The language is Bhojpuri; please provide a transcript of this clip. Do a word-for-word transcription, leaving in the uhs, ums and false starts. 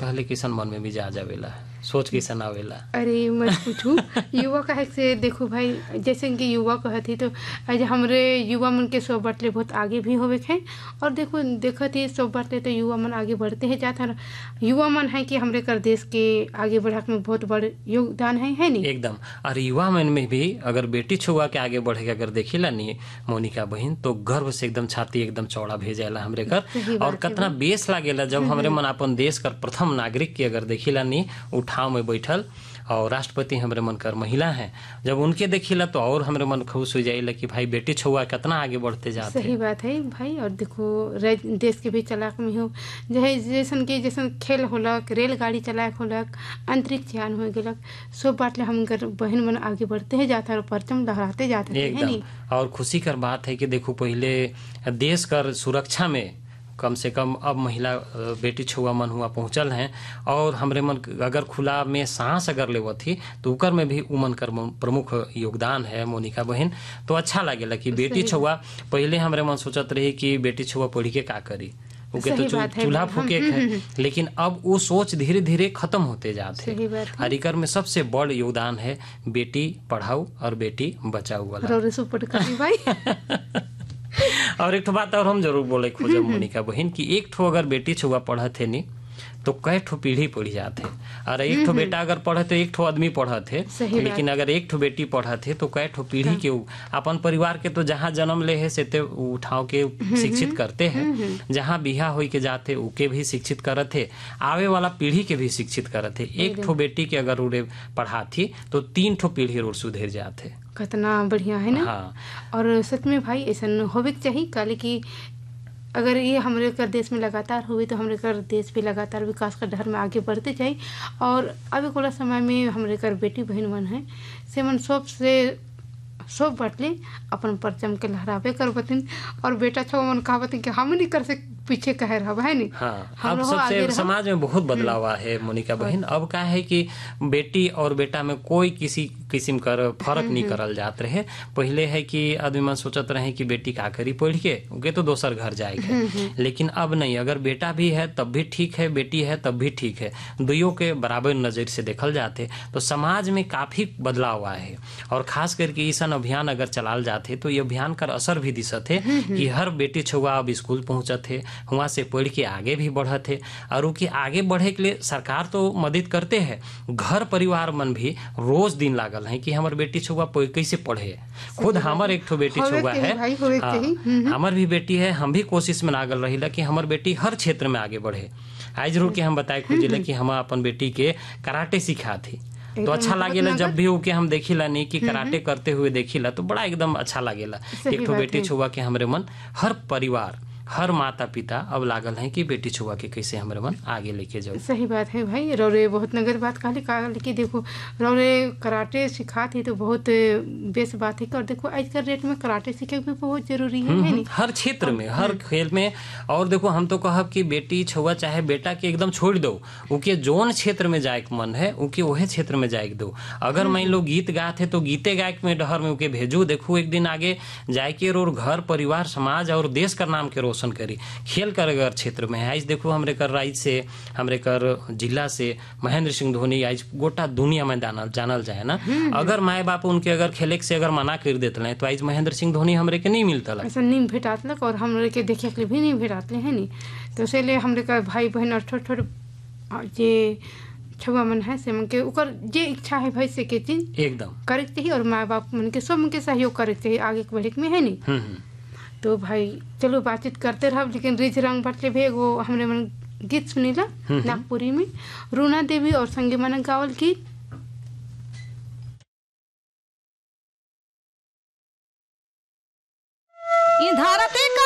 कहले किसन मन में मिजाज आवेला, सोच कैसन आवेला? अरे मत पूछू। युवा कहे से देखो भाई, जैसे कि युवा कहती तो आज हमरे युवा मन के सौ बाटले बहुत आगे भी होवे है। और देखो देखत ही सौ बाटले तो युवा मन आगे बढ़ते हैं जाता है। युवा मन है कि हमरे कर देश के आगे बढ़ाक में बहुत बड़े योगदान है है नहीं एकदम। और युवा मन में भी अगर बेटी छुआ के आगे बढ़े के अगर देखिला नहीं मोनिका बहन, तो गर्व से एकदम छाती एकदम चौड़ा भेजेला हमरे घर। और कितना बेस लागेला जब हमरे मन अपन देश कर प्रथम नागरिक के अगर देखिला नहीं उठाव में बैठल और राष्ट्रपति हमरे मन कर महिला हैं, जब उनके देखिला तो और हमरे मन खुश हो जाइला कि भाई बेटी छुआ कितना आगे बढ़ते जाते। सही बात है भाई। और देखो देश के भी चलाक में हो जैसे जैसन के जैसन खेल होलक, रेलगाड़ी चलाक होलक, अंतरिक्ष यान हो गेलक, सब बाटले हम कर बहन मन आगे बढ़ते हैं जाता और परचम लहराते जाते हैं नहीं। और खुशी कर बात है कि देखो पहले देश कर सुरक्षा में कम से कम अब महिला बेटी छुआ मन हुआ पहुंचल हैं। और हमरे मन अगर खुला में सांस अगर लेवत थी तो उकर में भी उमन कर प्रमुख योगदान है मोनिका बहन। तो अच्छा लगेला कि बेटी छुआ पहले हमरे मन सोचत रही कि बेटी छुआ पढ़ के का करी, उके तो चूल्हा फूके है, लेकिन अब वो सोच धीरे धीरे खत्म होते जाते हैं। हरिकर में सबसे बड़ योगदान है बेटी पढ़ाओ और बेटी बचाओ वाला। और एक ठो बात और हम जरूर बोले खोजब मोनिका बहन कि एक ठो अगर बेटी छुआ पढ़त है नी तो कई ठो पीढ़ी पढ़ जाते। और एक ठो बेटा अगर पढ़त है एक ठो आदमी पढ़त है, लेकिन अगर एक ठो बेटी पढ़त है तो कई ठो पीढ़ी के अपन परिवार के तो जहाँ जन्म ले है से ते उठाव के शिक्षित करते हैं, जहाँ बिहा हो के जाते उके भी शिक्षित करत है, आवे वाला पीढ़ी के भी शिक्षित करत है। एक ठो बेटी के अगर उड़े पढ़ाती तो तीन ठो पीढ़ी रोड सुधर जाते। कितना बढ़िया है ना। हाँ। और सच में भाई ऐसा होवे चाहिए काले की अगर ये हमारे कर देश में लगातार हुई तो हमारे कर देश भी लगातार विकास का डहर में आगे बढ़ते जाए। और अभी कोला समय में हमारे कर बेटी बहन मन है से मन सब से सब बाटले अपन परचम के लहरावे कर बतिन। और बेटा छो मन कहा बतिन कि हम नहीं कर सक पीछे कह रहा है नहीं। हाँ, अब सबसे समाज में बहुत बदलाव है मोनिका बहन। अब क्या है कि बेटी और बेटा में कोई किसी किस्म का फर्क नहीं करल जात रहे। पहले है कि आदमी मन सोचत रहे कि बेटी का करी पढ़ के उनके तो दोसर घर जाएगा, लेकिन अब नहीं। अगर बेटा भी है तब भी ठीक है, बेटी है तब भी ठीक है, दोनों के बराबर नजर से देखल जाते। तो समाज में काफी बदलाव आए है। और खास करके ईसन अभियान अगर चलाल जाते तो ये अभियान का असर भी दिशत है कि हर बेटी छुआ अब स्कूल पहुंचत है, वहाँ से पढ़ के आगे भी बढ़त है। और उनके आगे बढ़े के लिए सरकार तो मदद करते हैं, घर परिवार मन भी रोज दिन लागल है कि हमार बेटी छुआ कैसे पढ़े। खुद हमार एक ठो बेटी छुआ है, हमार भी बेटी है, हम भी कोशिश में लागल रही कि हमार बेटी हर क्षेत्र में आगे बढ़े। आज जरूर के हम बताए खोजिला कि हम अपन बेटी के कराटे सिखा थी तो अच्छा लागेला। जब भी उके हम देखिला नहीं कि कराटे करते हुए देखिला तो बड़ा एकदम अच्छा लागेला। एक ठो बेटी छुआ के हमरे मन हर परिवार हर माता पिता अब लागल है कि बेटी छुआ के कैसे हमारे मन आगे लेके जाओ। सही बात है भाई। रौरे बहुत नगर बात कहली कहली कि देखो रौरे कराटे सिखा थी तो बहुत बेस बात है। और देखो आज का रेट में कराटे सीखे भी बहुत जरूरी है, है नहीं? हर क्षेत्र में हर खेल में। और देखो हम तो कहब कि बेटी छुआ चाहे बेटा के एकदम छोड़ दो, उनके जोन क्षेत्र में जाए के मन है उनके वही क्षेत्र में जाए दो। अगर मान लो गीत गाते तो गीते गायक में डहर में उनके भेजो। देखो एक दिन आगे जाए के और घर परिवार समाज और देश का नाम के रोशन करी। खेल कर अगर क्षेत्र में है आज देखो हमरे कर राज्य से हमरे कर जिला से महेंद्र सिंह धोनी आज गोटा दुनिया में जानल जानल जाए ना। अगर माए बाप उनके अगर खेले से अगर मना कर देते तो आज महेंद्र सिंह धोनी हमरे के नहीं मिलता ऐसा नहीं भेटातलक और हमरे के देखे के भी नहीं भेटातले है नहीं। तो इसलिए हमरे का भाई बहन और छोटे छोटे जे छुआ मन है से मन के उकर जे इच्छा है भाई से के चीज एकदम करे चाहिए और माँ बाप मन के सब मन के सहयोग करे चाहिए आगे बढ़े में है नहीं। तो भाई चलो बातचीत करते रहो, लेकिन रिज रंग बटले भी वो हमरे मन गीत सुनीला नागपुरी में रूना देवी और संगे मन गावल गीत। ये धरती